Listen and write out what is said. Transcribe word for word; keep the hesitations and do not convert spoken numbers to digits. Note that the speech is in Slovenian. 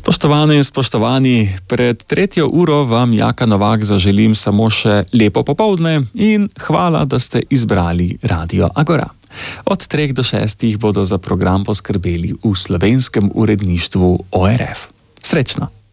Spoštovane in spoštovani, pred tretjo uro vam Jaka Novak zaželim samo še lepo popoldne in hvala, da ste izbrali Radio Agora. Od treh do šestih bodo za program poskrbeli v slovenskem uredništvu O R F. Srečno!